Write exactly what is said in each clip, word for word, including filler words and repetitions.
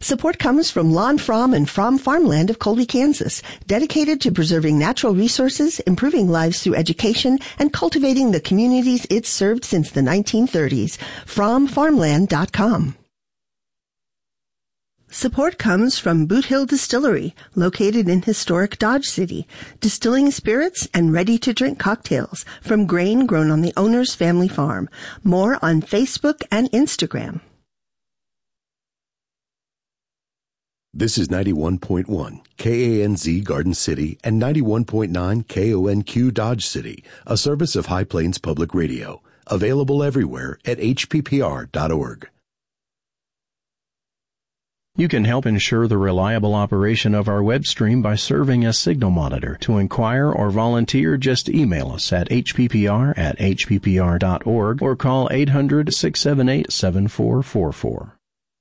Support comes from Lon Fromm and Fromm Farmland of Colby, Kansas, dedicated to preserving natural resources, improving lives through education, and cultivating the communities it's served since the nineteen thirties. Fromm Farmland dot com. Support comes from Boot Hill Distillery, located in historic Dodge City, distilling spirits and ready-to-drink cocktails from grain grown on the owner's family farm. More on Facebook and Instagram. This is ninety-one point one K A N Z Garden City and ninety-one point nine K O N Q Dodge City, a service of High Plains Public Radio, available everywhere at H P P R dot org. You can help ensure the reliable operation of our web stream by serving as signal monitor. To inquire or volunteer, just email us at H P P R at H P P R dot org or call eight hundred, six seven eight, seven four four four.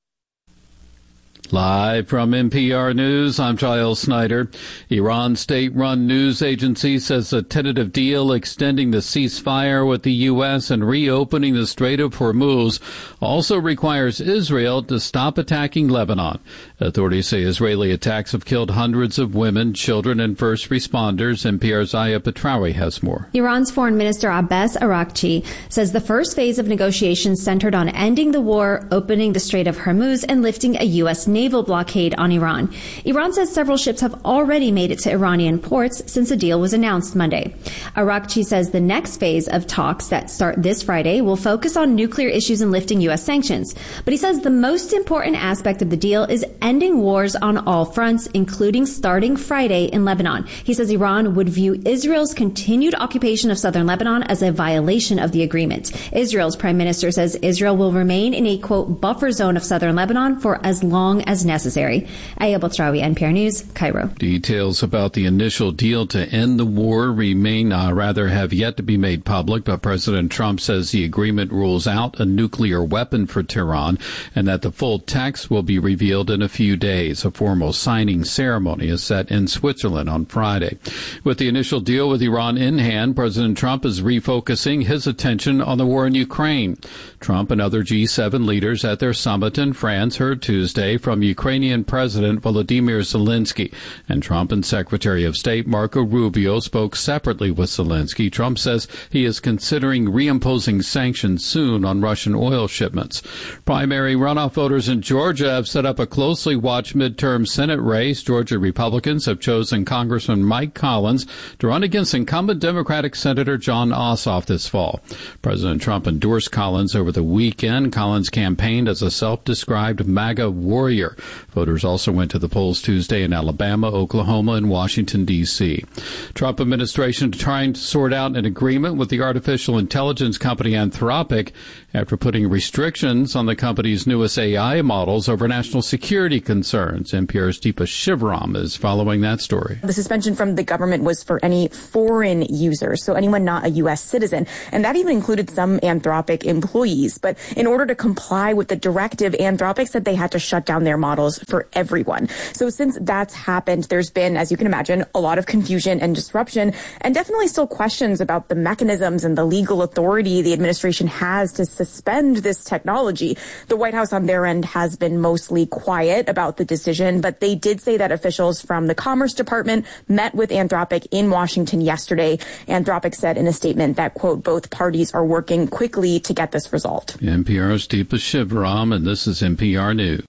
Live from N P R News, I'm Giles Snyder. Iran's state-run news agency says a tentative deal extending the ceasefire with the U S and reopening the Strait of Hormuz also requires Israel to stop attacking Lebanon. Authorities say Israeli attacks have killed hundreds of women, children, and first responders. N P R's Aya Petrawi has more. Iran's Foreign Minister Abbas Araghchi says the first phase of negotiations centered on ending the war, opening the Strait of Hormuz, and lifting a U S naval blockade on Iran. Iran says several ships have already made it to Iranian ports since the deal was announced Monday. Araghchi says the next phase of talks that start this Friday will focus on nuclear issues and lifting U S sanctions. But he says the most important aspect of the deal is ending wars on all fronts, including starting Friday in Lebanon. He says Iran would view Israel's continued occupation of southern Lebanon as a violation of the agreement. Israel's prime minister says Israel will remain in a, quote, buffer zone of southern Lebanon for as long as necessary. Aya Batrawi, N P R News, Cairo. Details about the initial deal to end the war remain, uh, rather have yet to be made public, but President Trump says the agreement rules out a nuclear weapon for Tehran and that the full text will be revealed in a few days. A formal signing ceremony is set in Switzerland on Friday. With the initial deal with Iran in hand, President Trump is refocusing his attention on the war in Ukraine. Trump and other G seven leaders at their summit in France heard Tuesday from Ukrainian President Volodymyr Zelensky, and Trump and Secretary of State Marco Rubio spoke separately with Zelensky. Trump says he is considering reimposing sanctions soon on Russian oil shipments. Primary runoff voters in Georgia have set up a closely watched midterm Senate race. Georgia Republicans have chosen Congressman Mike Collins to run against incumbent Democratic Senator John Ossoff this fall. President Trump endorsed Collins over the weekend. Collins campaigned as a self-described MAGA warrior. Voters also went to the polls Tuesday in Alabama, Oklahoma, and Washington, D C Trump administration trying to sort out an agreement with the artificial intelligence company Anthropic after putting restrictions on the company's newest A I models over national security concerns. N P R's Deepa Shivaram is following that story. The suspension from the government was for any foreign users, so anyone not a U S citizen, and that even included some Anthropic employees. But in order to comply with the directive, Anthropic said they had to shut down their models for everyone. So since that's happened, there's been, as you can imagine, a lot of confusion and disruption, and definitely still questions about the mechanisms and the legal authority the administration has to suspend this technology. The White House on their end has been mostly quiet about the decision, but they did say that officials from the Commerce Department met with Anthropic in Washington yesterday. Anthropic said in a statement that, quote, both parties are working quickly to get this resolved. N P R's Deepa Shivaram, and this is N P R News.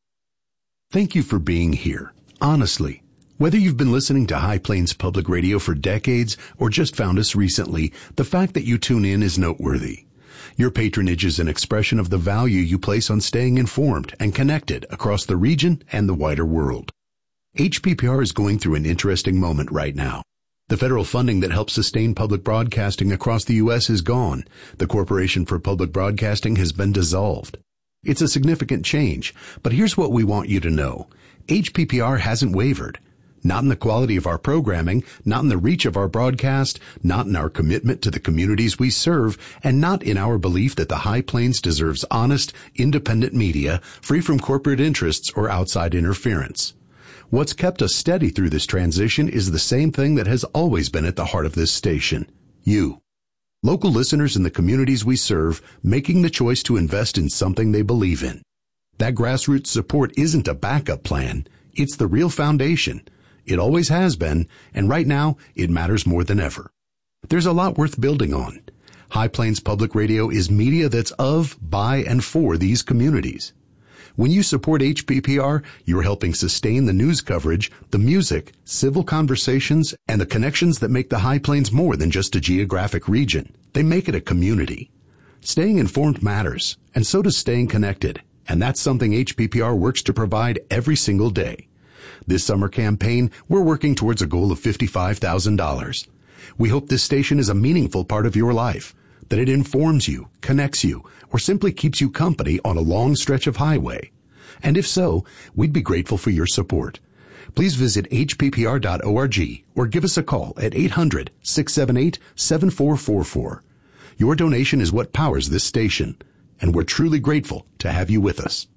Thank you for being here. Honestly, whether you've been listening to High Plains Public Radio for decades or just found us recently, the fact that you tune in is noteworthy. Your patronage is an expression of the value you place on staying informed and connected across the region and the wider world. H P P R is going through an interesting moment right now. The federal funding that helps sustain public broadcasting across the U S is gone. The Corporation for Public Broadcasting has been dissolved. It's a significant change, but here's what we want you to know. H P P R hasn't wavered. Not in the quality of our programming, not in the reach of our broadcast, not in our commitment to the communities we serve, and not in our belief that the High Plains deserves honest, independent media, free from corporate interests or outside interference. What's kept us steady through this transition is the same thing that has always been at the heart of this station. You. Local listeners in the communities we serve, making the choice to invest in something they believe in. That grassroots support isn't a backup plan. It's the real foundation. It always has been, and right now, it matters more than ever. There's a lot worth building on. High Plains Public Radio is media that's of, by, and for these communities. When you support H P P R, you're helping sustain the news coverage, the music, civil conversations, and the connections that make the High Plains more than just a geographic region. They make it a community. Staying informed matters, and so does staying connected. And that's something H P P R works to provide every single day. This summer campaign, we're working towards a goal of fifty-five thousand dollars. We hope this station is a meaningful part of your life, that it informs you, connects you, or simply keeps you company on a long stretch of highway. And if so, we'd be grateful for your support. Please visit H P P R dot org or give us a call at eight hundred, six seven eight, seven four four four. Your donation is what powers this station, and we're truly grateful to have you with us.